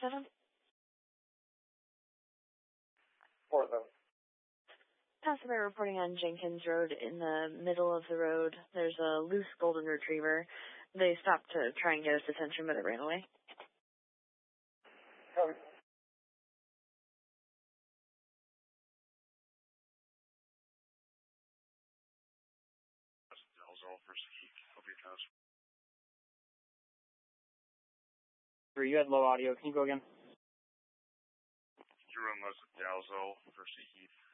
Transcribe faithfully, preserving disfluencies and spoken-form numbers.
Seven. Portland. Passenger reporting on Jenkins Road. In the middle of the road, there's a loose golden retriever. They stopped to try and get his attention, but it ran away. Copy. You had low audio. Can you go again? You run Leslie Dalzell for Heath.